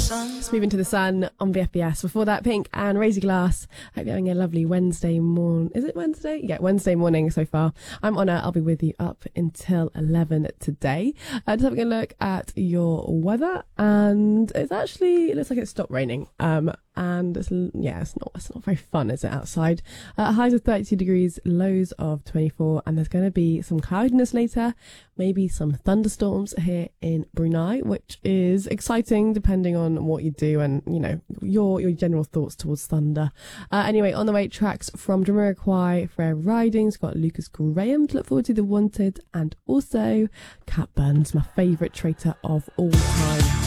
Let's move into the sun on VFBS. Before that, Pink and Raise Your Glass. Hope you're having a lovely Wednesday morning. Is it Wednesday? Yeah, Wednesday morning so far. I'm Honor. I'll be with you up until 11 today. Just having a look at your weather, and it looks like it stopped raining. And it's not very fun, is it, outside? Highs of 32 degrees, lows of 24, and there's going to be some cloudiness later, maybe some thunderstorms here in Brunei, which is exciting depending on what you do and, you know, your general thoughts towards thunder. Anyway, on the way, tracks from Jamiroquai, Frere Ridings, got Lucas Graham to look forward to, The Wanted, and also Cat Burns, my favourite traitor of all time.